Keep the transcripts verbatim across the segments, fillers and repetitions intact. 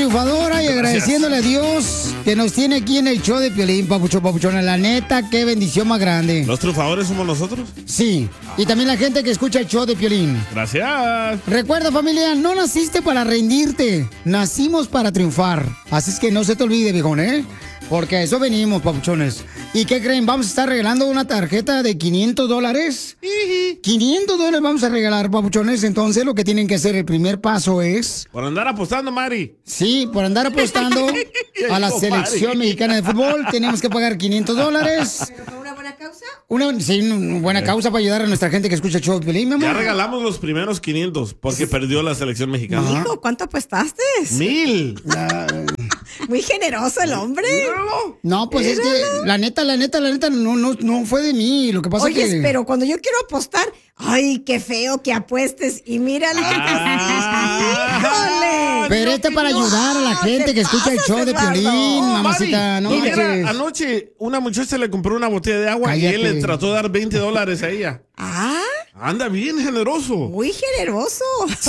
triunfadora y agradeciéndole a Dios que nos tiene aquí en el show de Piolín, papucho, papuchona. La neta, qué bendición más grande. ¿Los triunfadores somos nosotros? Sí, y también la gente que escucha el show de Piolín. Gracias. Recuerda, familia, no naciste para rendirte, nacimos para triunfar. Así es que no se te olvide, viejón, ¿eh? Porque a eso venimos, papuchones. ¿Y qué creen? Vamos a estar regalando una tarjeta de quinientos dólares. quinientos dólares vamos a regalar, papuchones. Entonces, lo que tienen que hacer, el primer paso es... Por andar apostando, Mari. Sí, por andar apostando a la selección mexicana de fútbol. Tenemos que pagar quinientos dólares. ¿Pero por una buena causa? Una, sí, una buena causa para ayudar a nuestra gente que escucha el show de Piolín, mi amor. Ya regalamos los primeros quinientos porque perdió la selección mexicana. Hijo, ¿cuánto apostaste? Mil. Muy generoso el hombre. No, pues es que la neta, la neta, la neta no, no, no fue de mí. Lo que pasa Oye, es que... pero cuando yo quiero apostar, ay, qué feo que apuestes. Y mírale. ¡Híjole! Pero este es para ayudar a la gente que escucha el show de Piolín, mamacita. No Y mira, manches. anoche una muchacha le compró una botella de agua y él Cállate. le trató de dar veinte dólares a ella. Ah, Anda bien generoso. muy generoso.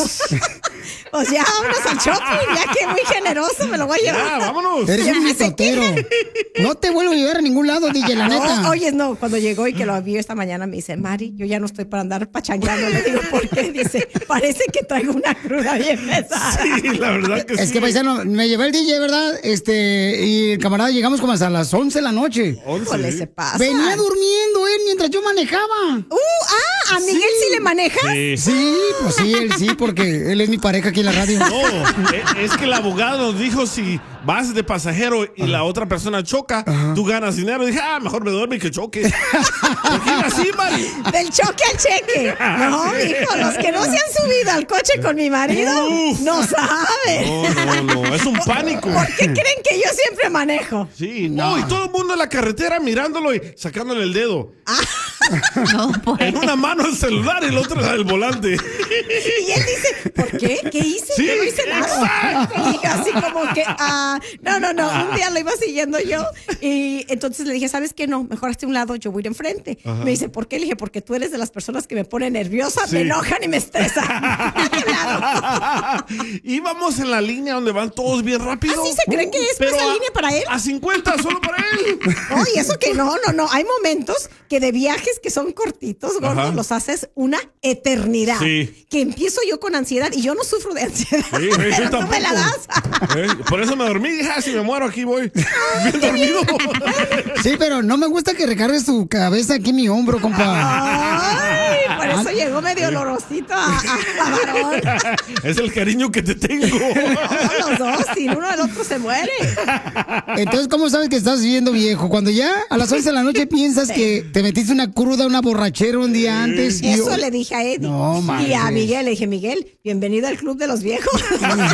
O sea, vámonos al shopping, ya que muy generoso me lo voy a llevar. Ya, vámonos. Eres Ya un me sé mitotero. No te vuelvo a llevar a ningún lado, D J, la neta. No, oye, no, cuando llegó y que lo vio esta mañana me dice, Mari, yo ya no estoy para andar pachangueando. Le digo, ¿por qué? Dice, parece que traigo una cruda bien pesada. Sí, la verdad que sí. Es que, paisano, me llevé el D J, ¿verdad? Este, y el camarada llegamos como hasta las once de la noche. Híjole, se pasa. Venía durmiendo él mientras yo manejaba. Uh, ah, ¿a Miguel sí, le manejas? Sí. Sí, pues sí, él sí, porque él es mi pareja aquí en la radio. No, e- es que el abogado nos dijo si vas de pasajero y la otra persona choca, tú ganas dinero. Y dije, ah, mejor me duerme y que choque. ¿Por qué era así, Mari? Del choque al cheque. No, hijo, los que no se han subido al coche con mi marido Uf. no saben. No, no, no, es un pánico. ¿Por qué creen que yo siempre manejo? Sí, no, y todo el mundo en la carretera mirándolo y sacándole el dedo. No, pues. En una mano el celular y el otro el volante. Y él dice, ¿por qué? ¿Qué hice? Sí, Yo no hice nada. Y dije así como que, ah, no, no, no. Un día lo iba siguiendo yo y entonces le dije, ¿sabes qué? No, mejor hazte un lado, yo voy a ir enfrente. Ajá. Me dice, ¿por qué? Le dije, porque tú eres de las personas que me ponen nerviosa, Sí. me enojan y me estresan. Íbamos en la línea donde van todos bien rápido. ¿Así se cree que es Pero esa a- línea para él? A cincuenta, solo para él. No, y eso que no, no, no. Hay momentos que de viajes que son cortitos, gordos, Ajá. los haces una eternidad. Sí. Que empiezo yo con ansiedad y yo no sufro de ansiedad. Sí, sí, pero sí, tú me la das. Eh, Por eso me dormí y dije, ah, si me muero aquí voy. Bien dormido. Sí, pero no me gusta que recargues tu cabeza aquí en mi hombro, compa. Ay, por eso llegó medio olorosito a, a, a varón. Es el cariño que te tengo. No, los dos, sin uno el otro se muere. Entonces, ¿cómo sabes que estás viendo viejo? Cuando ya a las once de la noche piensas que te metiste una cruda, una borrachera un día antes. Y Eso yo- le dije a Eddie. No, y a manches. Miguel le dije, Miguel, bienvenido al club de los viejos.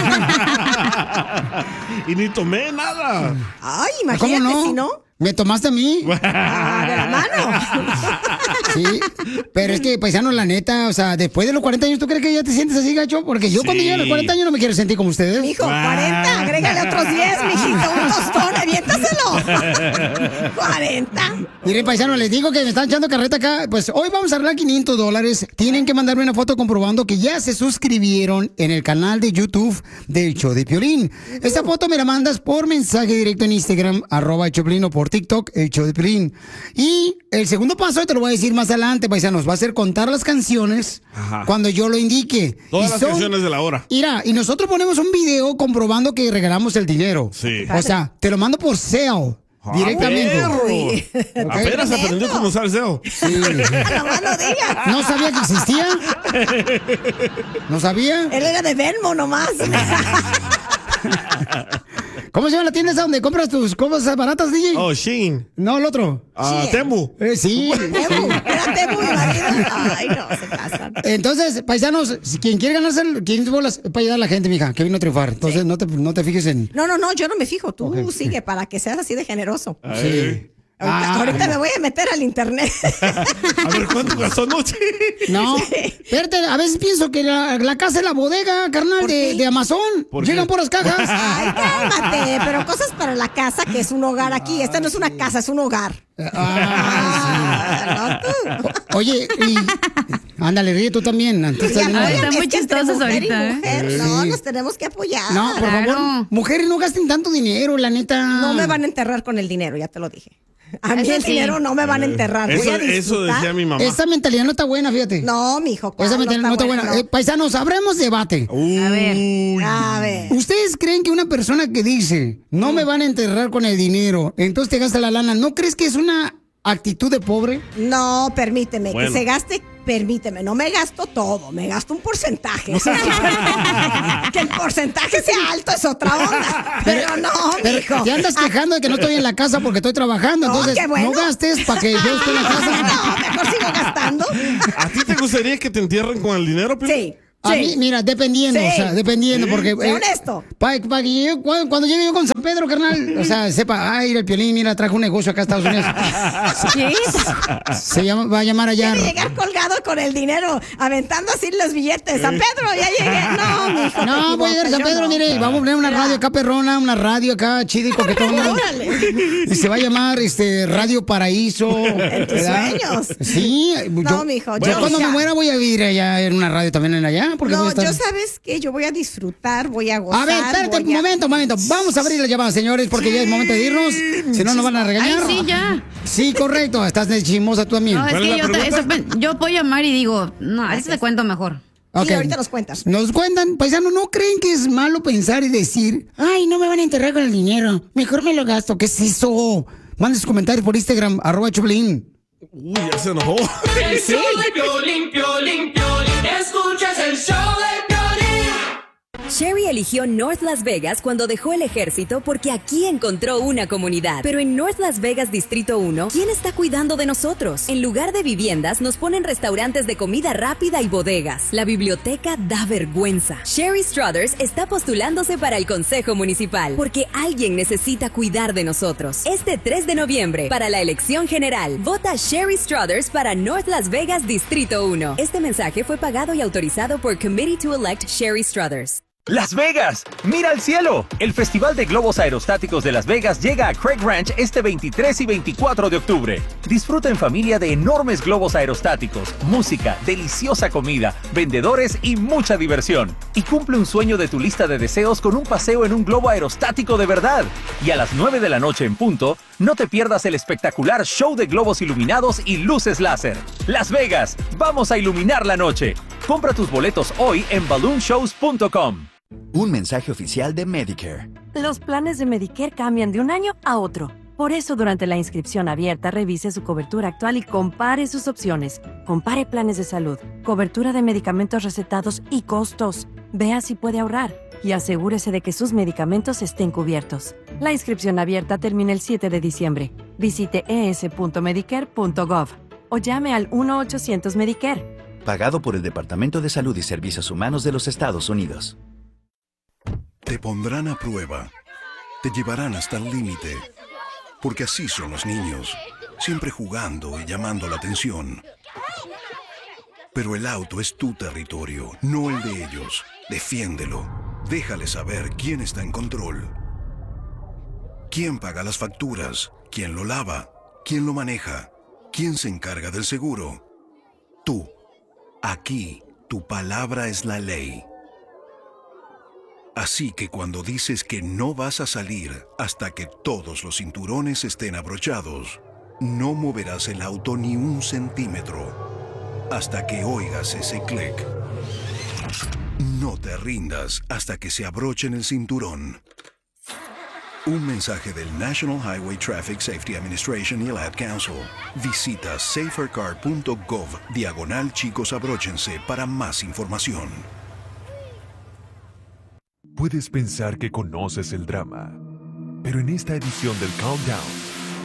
Y ni tomé nada. Ay, ¿Cómo imagínate no? si no. ¿Me tomaste a mí? Ah, de la mano. Sí, pero es que, paisano, la neta, o sea, después de los cuarenta años, ¿tú crees que ya te sientes así, gacho? Porque yo cuando Sí. llegue a los cuarenta años no me quiero sentir como ustedes. Mijo, cuarenta, agrégale otros diez, mijito, un tostón, aviéntaselo. cuarenta. Miren, paisano, les digo que me están echando carreta acá. Pues hoy vamos a arreglar quinientos dólares. Tienen que mandarme una foto comprobando que ya se suscribieron en el canal de YouTube del show de Piolín. Esa foto me la mandas por mensaje directo en Instagram, arroba el Choplin, o por TikTok, el show de Piolín. Y el segundo paso, te lo voy a decir más adelante, paisanos, va a ser contar las canciones Ajá. cuando yo lo indique. Todas Y las son- canciones de la hora. Mira, y nosotros ponemos un video comprobando que regalamos el dinero. Sí. O sea, te lo mando por sale. Directamente. Ah, perro. Apenas aprendió cómo usar el SEO. Sí. Nomás no digas. No sabía que existía. No sabía. Él era de Venmo nomás. ¿Cómo se llama la tienda esa donde compras tus cosas baratas, D J? Oh, Shein. No, el otro. Ah, Shein. Temu. Eh, sí. Temu, era Temu mi marido. Ay, no, se pasan. Entonces, paisanos, si quien quiere ganarse el quinientas bolas, es para ayudar a la gente, mija, que vino a triunfar. Entonces, no, te, no te fijes en... No, no, no, yo no me fijo. Tú Ok. sigue para que seas así de generoso. Sí. Ahorita, Ah. ahorita me voy a meter al internet. A ver, ¿cuánto gastó anoche? No, espérate, a veces pienso que la, la casa es la bodega, carnal, ¿Por de, qué? de Amazon. ¿Por Llegan qué? por las cajas. Ay, cálmate, pero cosas para la casa, que es un hogar aquí. Esta no es una casa, es un hogar. Ah, Ah, no tú. sí. Oye, y... Ándale, ríe tú también. Antes Sí, de nada. Ay, apóyame, están muy es que entre chistosos mujer y ahorita, ¿eh? mujer, No, Sí. nos tenemos que apoyar. No, por Claro. favor, mujeres, no gasten tanto dinero, la neta. No me van a enterrar con el dinero, ya te lo dije. A mí Eso el sí. dinero no me van a enterrar. Voy Eso, a eso disfrutar. decía mi mamá. Esa mentalidad no está buena, fíjate. No, mijo, ¿cuál? Esa mentalidad no está buena. no. Eh, paisanos, abramos debate. A ver. Uy. A ver. ¿Ustedes creen que una persona que dice, no me van a enterrar con el dinero, entonces te gasta la lana, ¿no crees que es una actitud de pobre? No, permíteme, Bueno. que se gaste, permíteme, no me gasto todo, me gasto un porcentaje. O sea, que el porcentaje sea alto es otra onda. Pero no, Pero mijo. te andas quejando de que no estoy en la casa porque estoy trabajando, No, entonces qué bueno. no gastes para que yo esté en la casa. No, mejor sigo gastando. ¿A ti te gustaría que te entierren con el dinero, Piolín? Sí. A sí. mí, mira, dependiendo, Sí. o sea, dependiendo, porque... Sé honesto. Para que yo, cuando, cuando llegue yo con San Pedro, carnal, o sea, sepa, ay, el Piolín, mira, trajo un negocio acá a Estados Unidos. ¿Qué? Se llama, va a llamar allá. Quiere llegar colgado con el dinero, aventando así los billetes. San Pedro, ya llegué. No, mijo. No, voy a llegar a San Pedro, mire, vamos a poner una radio acá perrona, una radio acá chida y coquetona. Órale. Y se va a llamar este Radio Paraíso. En tus ¿verdad? sueños. Sí. No, mijo, Yo yo- cuando ya. me muera voy a vivir allá en una radio también en allá. Porque voy No, a estar... yo sabes que yo voy a disfrutar, voy a gozar. A ver, espérate un voy a- momento, un momento. Vamos a abrir la llamada, señores, porque ya es momento de irnos. Si no, nos van a Ay, regañar. sí, ya. Sí, correcto. Estás de chismosa tú también. No, es ¿Cuál es que la yo, te- pregunta? eso- yo puedo llamar y digo, no, eso te cuento mejor. Ok. Sí, ahorita nos cuentas. Nos cuentan, paisanos, ¿no creen que es malo pensar y decir, ay, no me van a enterrar con el dinero, mejor me lo gasto? ¿Qué es eso? Manden sus comentarios por Instagram, arroba Choplin. Uy, ya se enojó. El show de Piolín, Piolín, Piolín. Escuchas el show de Piolín. Sherry eligió North Las Vegas cuando dejó el ejército porque aquí encontró una comunidad. Pero en North Las Vegas Distrito uno, ¿quién está cuidando de nosotros? En lugar de viviendas, nos ponen restaurantes de comida rápida y bodegas. La biblioteca da vergüenza. Sherry Struthers está postulándose para el Consejo Municipal porque alguien necesita cuidar de nosotros. Este tres de noviembre, para la elección general, vota Sherry Struthers para North Las Vegas Distrito uno. Este mensaje fue pagado y autorizado por Committee to Elect Sherry Struthers. ¡Las Vegas! ¡Mira al cielo! El Festival de Globos Aerostáticos de Las Vegas llega a Craig Ranch este veintitrés y veinticuatro de octubre. Disfruta en familia de enormes globos aerostáticos, música, deliciosa comida, vendedores y mucha diversión. Y cumple un sueño de tu lista de deseos con un paseo en un globo aerostático de verdad. Y a las nueve de la noche en punto, no te pierdas el espectacular show de globos iluminados y luces láser. Las Vegas, vamos a iluminar la noche. Compra tus boletos hoy en balloon shows punto com. Un mensaje oficial de Medicare. Los planes de Medicare cambian de un año a otro. Por eso, durante la inscripción abierta, revise su cobertura actual y compare sus opciones. Compare planes de salud, cobertura de medicamentos recetados y costos. Vea si puede ahorrar y asegúrese de que sus medicamentos estén cubiertos. La inscripción abierta termina el siete de diciembre. Visite e s punto medicare punto gov o llame al uno ochocientos Medicare. Pagado por el Departamento de Salud y Servicios Humanos de los Estados Unidos. Te pondrán a prueba. Te llevarán hasta el límite. Porque así son los niños, siempre jugando y llamando la atención. Pero el auto es tu territorio, no el de ellos. Defiéndelo. Déjale saber quién está en control. ¿Quién paga las facturas? ¿Quién lo lava? ¿Quién lo maneja? ¿Quién se encarga del seguro? Tú. Aquí, tu palabra es la ley. Así que cuando dices que no vas a salir hasta que todos los cinturones estén abrochados, no moverás el auto ni un centímetro hasta que oigas ese clic. No te rindas hasta que se abrochen el cinturón. Un mensaje del National Highway Traffic Safety Administration y el Ad Council. Visita safercar punto gov diagonal chicos abróchense para más información. Puedes pensar que conoces el drama, pero en esta edición del Countdown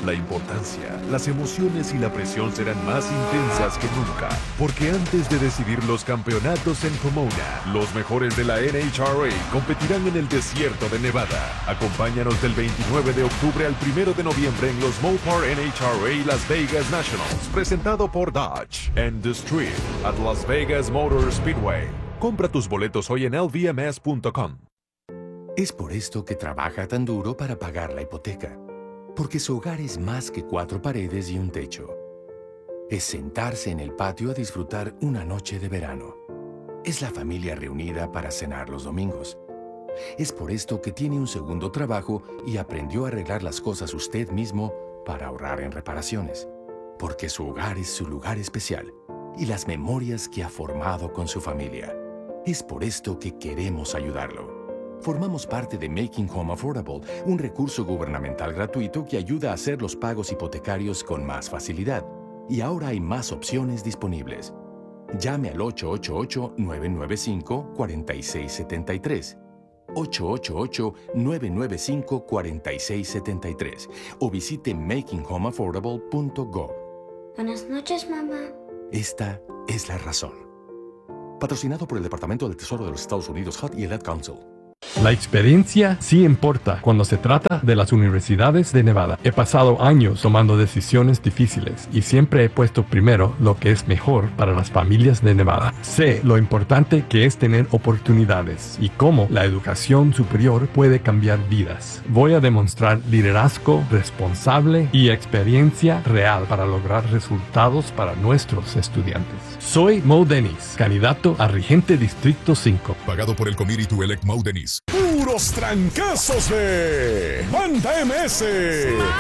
La importancia, las emociones y la presión serán más intensas que nunca, porque antes de decidir los campeonatos en Pomona, los mejores de la N H R A competirán en el desierto de Nevada. Acompáñanos del veintinueve de octubre al primero de noviembre en los Mopar N H R A Las Vegas Nationals, presentado por Dodge and the Street at Las Vegas Motor Speedway. Compra tus boletos hoy en L V M S punto com. Es por esto que trabaja tan duro para pagar la hipoteca. Porque su hogar es más que cuatro paredes y un techo. Es sentarse en el patio a disfrutar una noche de verano. Es la familia reunida para cenar los domingos. Es por esto que tiene un segundo trabajo y aprendió a arreglar las cosas usted mismo para ahorrar en reparaciones. Porque su hogar es su lugar especial y las memorias que ha formado con su familia. Es por esto que queremos ayudarlo. Formamos parte de Making Home Affordable, un recurso gubernamental gratuito que ayuda a hacer los pagos hipotecarios con más facilidad. Y ahora hay más opciones disponibles. Llame al ocho ocho ocho, nueve nueve cinco, cuatro seis siete tres. ocho ocho ocho, nueve nueve cinco, cuatro seis siete tres o visite making home affordable punto gov. Buenas noches, mamá. Esta es la razón. Patrocinado por el Departamento del Tesoro de los Estados Unidos, H U D y el Ad Council. La experiencia sí importa cuando se trata de las universidades de Nevada. He pasado años tomando decisiones difíciles y siempre he puesto primero lo que es mejor para las familias de Nevada. Sé lo importante que es tener oportunidades y cómo la educación superior puede cambiar vidas. Voy a demostrar liderazgo responsable y experiencia real para lograr resultados para nuestros estudiantes. Soy Mo Dennis, candidato a regente Distrito cinco. Pagado por el Committee to Elect Mo Dennis. Puros trancazos de Banda M S.